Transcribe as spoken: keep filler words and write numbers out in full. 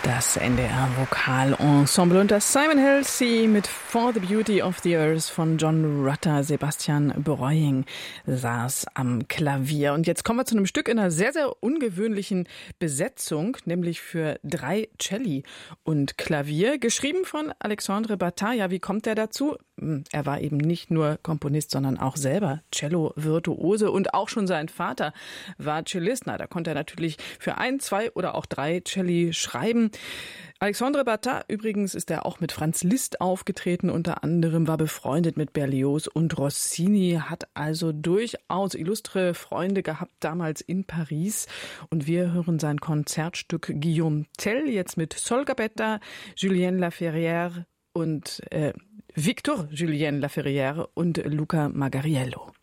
Das N D R-Vokalensemble und das Simon Halsey mit For the Beauty of the Earth von John Rutter. Sebastian Breuing saß am Klavier. Und jetzt kommen wir zu einem Stück in einer sehr, sehr ungewöhnlichen Besetzung, nämlich für drei Celli und Klavier, geschrieben von Alexandre Bataille. Wie kommt der dazu? Er war eben nicht nur Komponist, sondern auch selber Cello-Virtuose und auch schon sein Vater war Cellist. Na, da konnte er natürlich für ein, zwei oder auch drei Celli schreiben. Alexandre Bataille übrigens ist er auch mit Franz Liszt aufgetreten, unter anderem war befreundet mit Berlioz und Rossini, hat also durchaus illustre Freunde gehabt damals in Paris. Und wir hören sein Konzertstück Guillaume Tell jetzt mit Sol Gabetta, Julien Laferrière und äh, Victor Julien Laferrière und Luca Magariello.